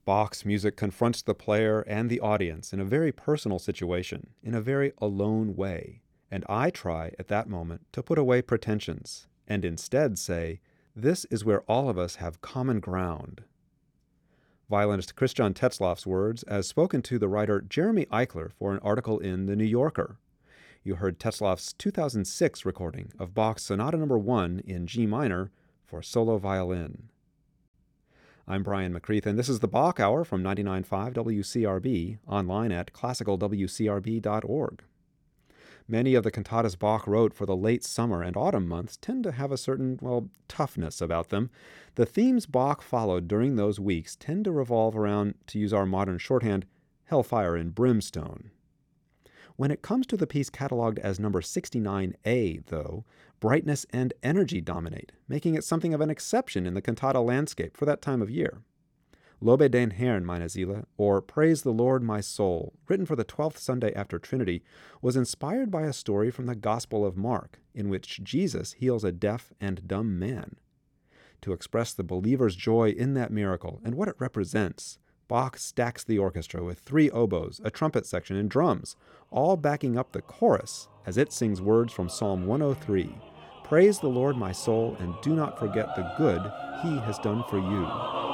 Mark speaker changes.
Speaker 1: Bach's music confronts the player and the audience in a very personal situation, in a very alone way, and I try at that moment to put away pretensions and instead say, this is where all of us have common ground. Violinist Christian Tetzlaff's words as spoken to the writer Jeremy Eichler for an article in The New Yorker. You heard Tetzlaff's 2006 recording of Bach's Sonata No. 1 in G minor for solo violin. I'm Brian McCreath, and this is the Bach Hour from 99.5 WCRB, online at classicalwcrb.org. Many of the cantatas Bach wrote for the late summer and autumn months tend to have a certain, toughness about them. The themes Bach followed during those weeks tend to revolve around, to use our modern shorthand, hellfire and brimstone. When it comes to the piece catalogued as number 69A, though, brightness and energy dominate, making it something of an exception in the cantata landscape for that time of year. Lobe den Herrn, meine Seele, or Praise the Lord, my soul, written for the 12th Sunday after Trinity, was inspired by a story from the Gospel of Mark, in which Jesus heals a deaf and dumb man. To express the believer's joy in that miracle and what it represents, Bach stacks the orchestra with 3 oboes, a trumpet section, and drums, all backing up the chorus as it sings words from Psalm 103. Praise the Lord, my soul, and do not forget the good he has done for you.